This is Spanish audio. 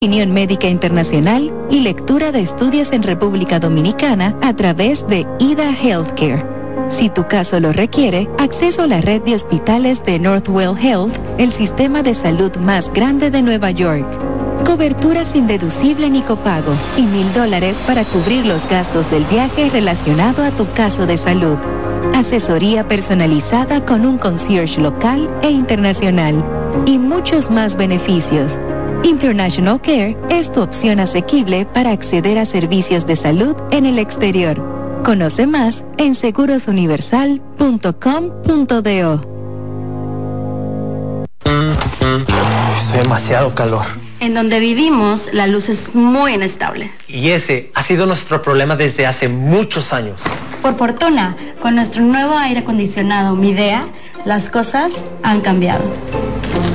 opinión médica internacional y lectura de estudios en República Dominicana a través de IDA Healthcare. Si tu caso lo requiere, acceso a la red de hospitales de Northwell Health, el sistema de salud más grande de Nueva York. Cobertura sin deducible ni copago y $1,000 para cubrir los gastos del viaje relacionado a tu caso de salud. Asesoría personalizada con un concierge local e internacional y muchos más beneficios. International Care es tu opción asequible para acceder a servicios de salud en el exterior. Conoce más en segurosuniversal.com.do. Hace demasiado calor. En donde vivimos, la luz es muy inestable. Y ese ha sido nuestro problema desde hace muchos años. Por fortuna, con nuestro nuevo aire acondicionado Midea, las cosas han cambiado.